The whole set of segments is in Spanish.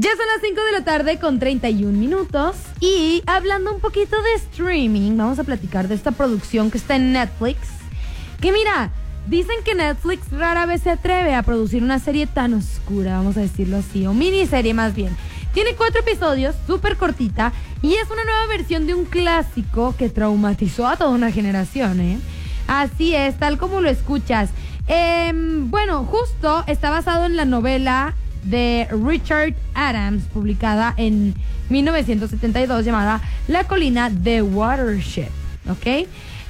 Ya son las 5 de la tarde con 31 minutos y hablando un poquito de streaming, vamos a platicar de esta producción que está en Netflix. Que mira, dicen que Netflix rara vez se atreve a producir una serie tan oscura, vamos a decirlo así, o miniserie más bien. Tiene 4 episodios, súper cortita, y es una nueva versión de un clásico que traumatizó a toda una generación, ¿eh? Así es, tal como lo escuchas. Bueno, justo está basado en la novela de Richard Adams, publicada en 1972, llamada La colina de Watership, ¿ok?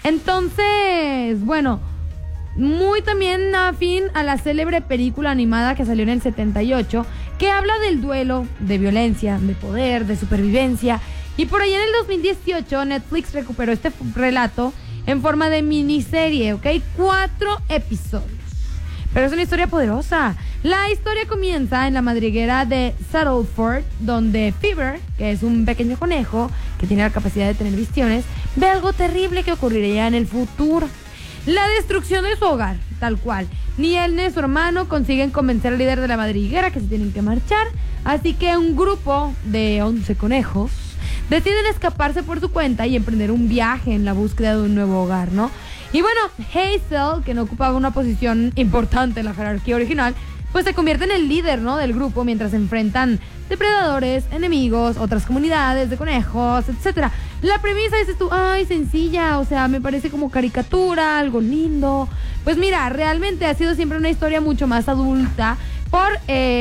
Entonces, bueno, muy también afín a la célebre película animada que salió en el 78, que habla del duelo, de violencia, de poder, de supervivencia. Y por ahí en el 2018 Netflix recuperó este relato en forma de miniserie, ¿ok? 4 episodios. Pero es una historia poderosa. La historia comienza en la madriguera de Sattleford, donde Fever, que es un pequeño conejo que tiene la capacidad de tener visiones, ve algo terrible que ocurriría en el futuro. La destrucción de su hogar, tal cual. Ni él ni su hermano consiguen convencer al líder de la madriguera que se tienen que marchar, así que un grupo de 11 conejos deciden escaparse por su cuenta y emprender un viaje en la búsqueda de un nuevo hogar, ¿no? Y bueno, Hazel, que no ocupaba una posición importante en la jerarquía original, pues se convierte en el líder, ¿no?, del grupo mientras se enfrentan depredadores, enemigos, otras comunidades de conejos, etcétera. La premisa, dices tú, ay, sencilla, o sea, me parece como caricatura, algo lindo. Pues mira, realmente ha sido siempre una historia mucho más adulta por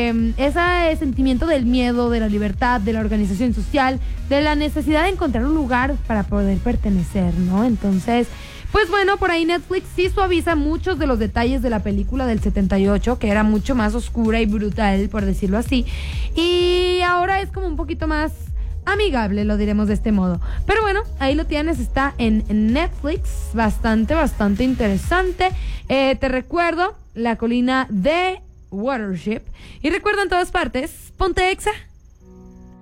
ese sentimiento del miedo, de la libertad, de la organización social, de la necesidad de encontrar un lugar para poder pertenecer, ¿no? Entonces, pues bueno, por ahí Netflix sí suaviza muchos de los detalles de la película del 78, que era mucho más oscura y brutal, por decirlo así. Y ahora es como un poquito más amigable, lo diremos de este modo. Pero bueno, ahí lo tienes, está en Netflix, bastante interesante. Te recuerdo, La colina de Watership. Y recuerda en todas partes, ponte Exa.